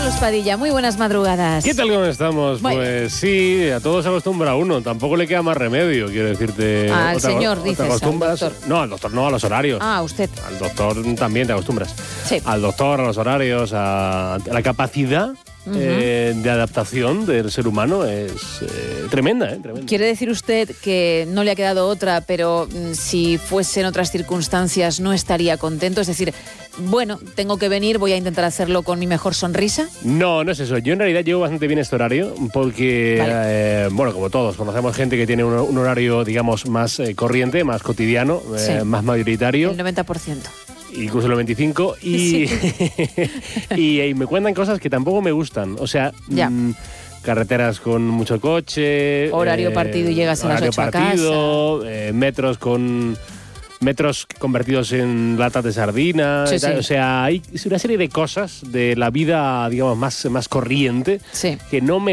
Carlos Padilla, muy buenas madrugadas. ¿Qué tal, cómo estamos? Bueno. Pues sí, a todos se acostumbra uno, tampoco le queda más remedio, quiero decirte. Al señor, dices, ¿Te acostumbras? al doctor. No, al doctor no, a los horarios. Ah, usted. Al doctor también te acostumbras. Sí. Al doctor, a los horarios, a la capacidad de adaptación del ser humano es tremenda, tremenda. ¿Quiere decir usted que no le ha quedado otra, pero si fuese en otras circunstancias no estaría contento? Es decir, bueno, tengo que venir, voy a intentar hacerlo con mi mejor sonrisa. No, no es eso. Yo en realidad llevo bastante bien este horario porque, Vale. bueno, como todos, conocemos gente que tiene un horario, digamos, más corriente, más cotidiano, Sí. más mayoritario. El 90%. Incluso el 25%, y me cuentan cosas que tampoco me gustan. O sea, Ya. Carreteras con mucho coche. Horario partido y llegas a las 8 a partido, metros convertidos en latas de sardina. Sí, sí. O sea, hay una serie de cosas de la vida, digamos, más corriente Sí. que no me